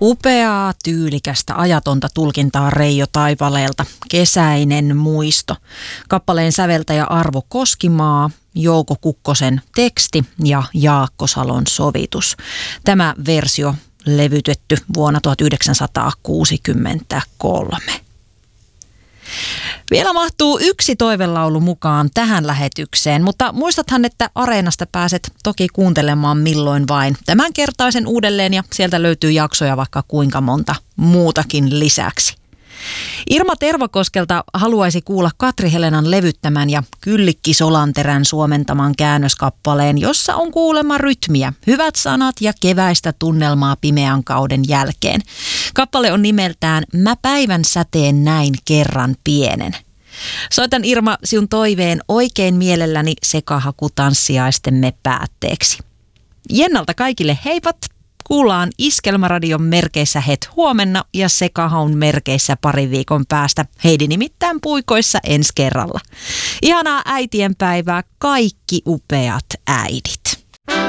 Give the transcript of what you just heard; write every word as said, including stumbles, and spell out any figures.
Upeaa, tyylikästä, ajatonta tulkintaa Reijo Taipaleelta. Kesäinen muisto. Kappaleen säveltäjä Arvo Koskimaa, Jouko Kukkosen teksti ja Jaakko Salon sovitus. Tämä versio levytetty vuonna tuhatyhdeksänsataakuusikymmentäkolme. Vielä mahtuu yksi toivelaulu mukaan tähän lähetykseen, mutta muistathan, että Areenasta pääset toki kuuntelemaan milloin vain tämän kertaisen uudelleen ja sieltä löytyy jaksoja vaikka kuinka monta muutakin lisäksi. Irma Tervakoskelta haluaisi kuulla Katri Helenan levyttämän ja Kyllikki Solanterän suomentaman käännöskappaleen, jossa on kuulemma rytmiä, hyvät sanat ja keväistä tunnelmaa pimeän kauden jälkeen. Kappale on nimeltään Mä päivän säteen näin kerran pienen. Soitan Irma sinun toiveen oikein mielelläni sekahakutanssiaistemme päätteeksi. Jennalta kaikille heipat! Kuullaan Iskelmäradion merkeissä het huomenna ja Sekahaun merkeissä parin viikon päästä. Heidi nimittäin puikoissa ensi kerralla. Ihanaa äitienpäivää kaikki upeat äidit.